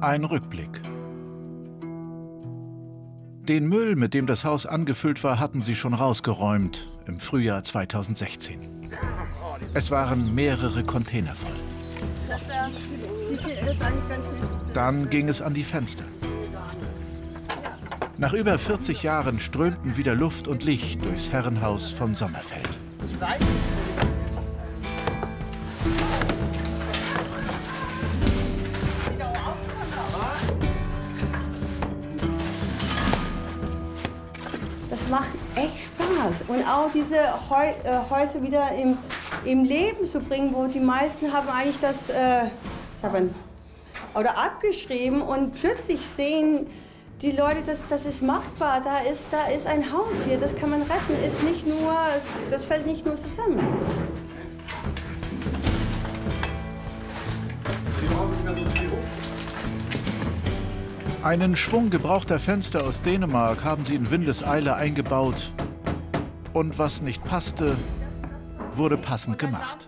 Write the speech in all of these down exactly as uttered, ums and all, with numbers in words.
Ein Rückblick. Den Müll, mit dem das Haus angefüllt war, hatten sie schon rausgeräumt im Frühjahr zweitausendsechzehn. Es waren mehrere Container voll. Dann ging es an die Fenster. Nach über vierzig Jahren strömten wieder Luft und Licht durchs Herrenhaus von Sommerfeld. Das macht echt Spaß. Und auch diese Heu äh, Häuser wieder im, im Leben zu bringen, wo die meisten haben eigentlich das äh, haben, oder abgeschrieben und plötzlich sehen die Leute, das, das ist machbar, da ist, da ist ein Haus hier, das kann man retten, ist nicht nur, das fällt nicht nur zusammen. Einen Schwung gebrauchter Fenster aus Dänemark haben sie in Windeseile eingebaut. Und was nicht passte, wurde passend gemacht.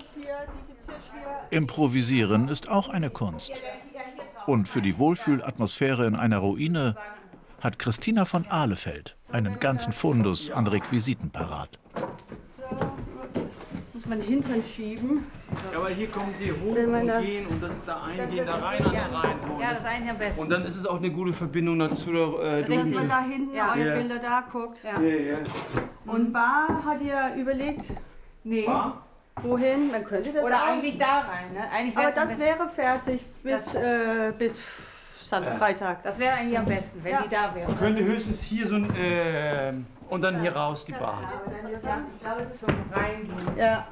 Improvisieren ist auch eine Kunst. Und für die Wohlfühlatmosphäre in einer Ruine hat Christina von Ahlefeld einen ganzen Fundus an Requisiten parat. So, muss man Hintern schieben. Ja, aber hier kommen sie hoch und das, gehen und das da eingehen, da rein, an da rein. Ja, das ist eigentlich am besten. Und dann ist es auch eine gute Verbindung dazu. Äh, dass man da hinten ja. eure ja. Bilder da guckt. Ja. Ja, ja. Und Bar hat ihr überlegt? Nee. Bar? Wohin? Dann könnte das Oder auch. eigentlich da rein. Ne? Eigentlich Aber das das wäre fertig bis, äh, bis Sonntag, Freitag. Das wäre eigentlich am besten, wenn ja. die da wäre. Man könnte höchstens hier so ein. Äh, und dann hier raus die Bar. Ich glaube, es ist so ein Reingehen. Ja.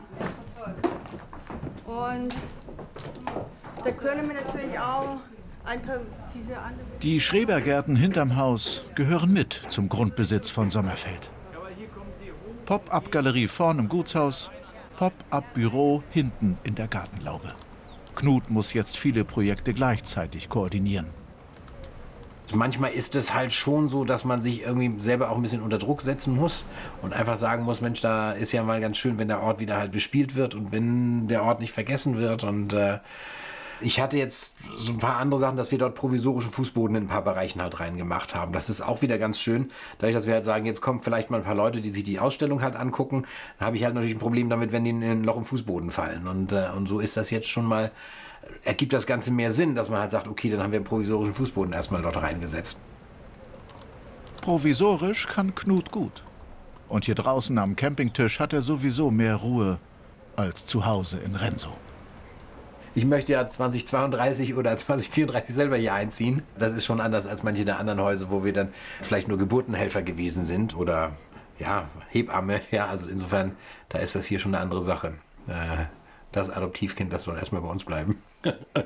Und da können wir natürlich auch ein paar diese anderen. Die Schrebergärten hinterm Haus gehören mit zum Grundbesitz von Sommerfeld. Pop-up-Galerie vorn im Gutshaus, Pop-up-Büro hinten in der Gartenlaube. Knut muss jetzt viele Projekte gleichzeitig koordinieren. Manchmal ist es halt schon so, dass man sich irgendwie selber auch ein bisschen unter Druck setzen muss und einfach sagen muss, Mensch, da ist ja mal ganz schön, wenn der Ort wieder halt bespielt wird und wenn der Ort nicht vergessen wird. Und äh, ich hatte jetzt so ein paar andere Sachen, dass wir dort provisorischen Fußboden in ein paar Bereichen halt reingemacht haben. Das ist auch wieder ganz schön, dadurch, dass wir halt sagen, jetzt kommen vielleicht mal ein paar Leute, die sich die Ausstellung halt angucken, dann habe ich halt natürlich ein Problem damit, wenn die in ein Loch im Fußboden fallen. Und, äh, und so ist das jetzt schon mal, ergibt das Ganze mehr Sinn, dass man halt sagt, okay, dann haben wir einen provisorischen Fußboden erstmal dort reingesetzt. Provisorisch kann Knut gut. Und hier draußen am Campingtisch hat er sowieso mehr Ruhe als zu Hause in Renso. Ich möchte ja zweitausendzweiunddreißig oder zweitausendvierunddreißig selber hier einziehen. Das ist schon anders als manche der anderen Häuser, wo wir dann vielleicht nur Geburtenhelfer gewesen sind oder ja, Hebamme. Ja, also insofern, da ist das hier schon eine andere Sache. Äh, das Adoptivkind, das soll erstmal bei uns bleiben. Ja, super.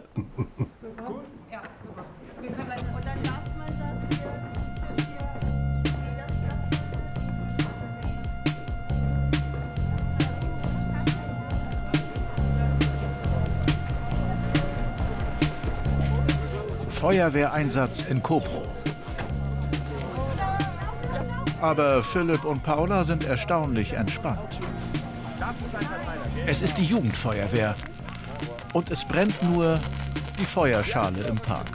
Wir können, und dann lasst man das hier. Feuerwehreinsatz in Kobro. Aber Philipp und Paula sind erstaunlich entspannt. Es ist die Jugendfeuerwehr und es brennt nur die Feuerschale im Park.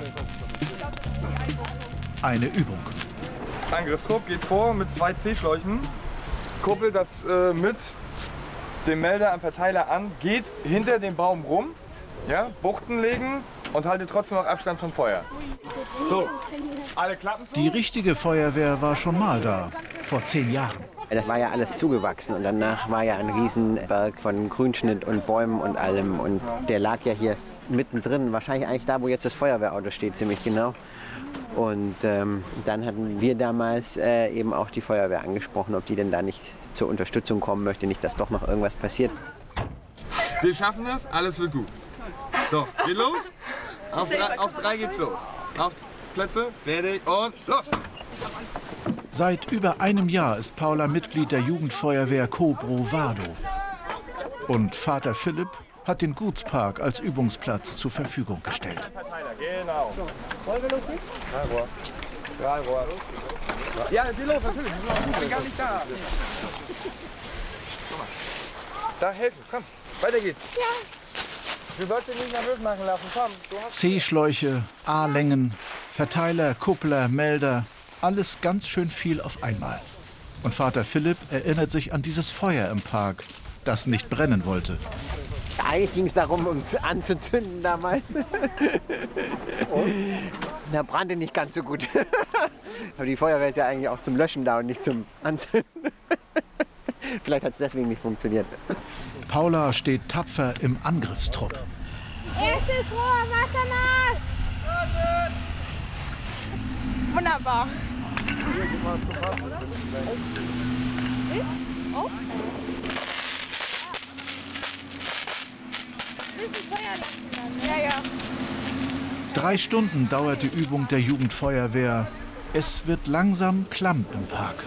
Eine Übung. Angriffsgruppe geht vor mit zwei C-Schläuchen, kuppelt das äh, mit dem Melder am Verteiler an, geht hinter dem Baum rum, ja, Buchten legen und haltet trotzdem noch Abstand vom Feuer. So, alle Klappen zu. Die richtige Feuerwehr war schon mal da, vor zehn Jahren. Das war ja alles zugewachsen und danach war ja ein Riesenberg von Grünschnitt und Bäumen und allem. Und der lag ja hier mittendrin, wahrscheinlich eigentlich da, wo jetzt das Feuerwehrauto steht, ziemlich genau. Und ähm, dann hatten wir damals äh, eben auch die Feuerwehr angesprochen, ob die denn da nicht zur Unterstützung kommen möchte, nicht, dass doch noch irgendwas passiert. Wir schaffen das, alles wird gut. So, geht los. Auf drei, auf drei geht's los. Auf Plätze, fertig und los! Seit über einem Jahr ist Paula Mitglied der Jugendfeuerwehr Kobro Wado. Und Vater Philipp hat den Gutspark als Übungsplatz zur Verfügung gestellt. Genau. Wollen wir los? Drei Rohr. Drei Rohr. Ja, geh los, natürlich. Ich bin gar nicht da. Da helfen, komm. Weiter geht's. Ja. Du sollst dich nicht nervös machen lassen, komm. C-Schläuche, A-Längen, Verteiler, Kuppler, Melder, alles ganz schön viel auf einmal. Und Vater Philipp erinnert sich an dieses Feuer im Park, das nicht brennen wollte. Eigentlich ging es darum, um es anzuzünden damals. Da brannte nicht ganz so gut. Aber die Feuerwehr ist ja eigentlich auch zum Löschen da und nicht zum Anzünden. Vielleicht hat es deswegen nicht funktioniert. Paula steht tapfer im Angriffstrupp. Erstes Rohr, Wasser nach! Wunderbar. Oh. Bisschen Feuer lassen dann. Ja, ja. Drei Stunden dauert die Übung der Jugendfeuerwehr. Es wird langsam klamm im Park.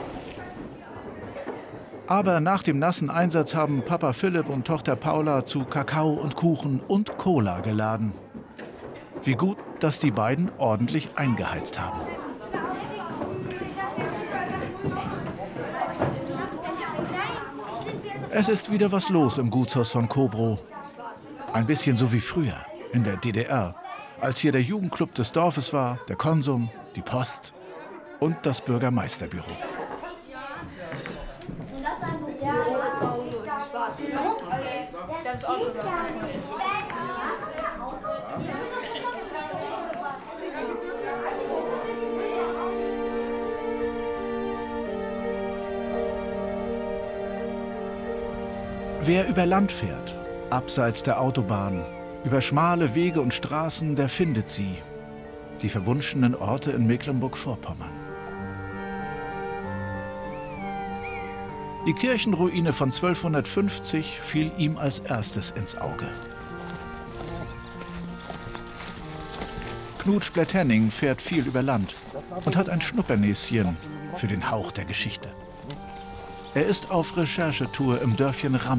Aber nach dem nassen Einsatz haben Papa Philipp und Tochter Paula zu Kakao und Kuchen und Cola geladen. Wie gut, dass die beiden ordentlich eingeheizt haben. Es ist wieder was los im Gutshaus von Kobrow. Ein bisschen so wie früher, in der D D R, als hier der Jugendclub des Dorfes war, der Konsum, die Post und das Bürgermeisterbüro. Wer über Land fährt, abseits der Autobahn, über schmale Wege und Straßen, der findet sie. Die verwunschenen Orte in Mecklenburg-Vorpommern. Die Kirchenruine von zwölfhundertfünfzig fiel ihm als erstes ins Auge. Knut Spletterning fährt viel über Land und hat ein Schnuppernäschen für den Hauch der Geschichte. Er ist auf Recherchetour im Dörfchen Ramm.